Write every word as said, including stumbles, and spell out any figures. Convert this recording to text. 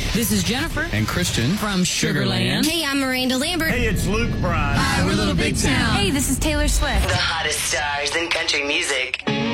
This is Jennifer and Christian from Sugarland. Hey, I'm Miranda Lambert. Hey, it's Luke Bryan. Hi, we're Little Big Town. Hey, this is Taylor Swift. The hottest stars in country music.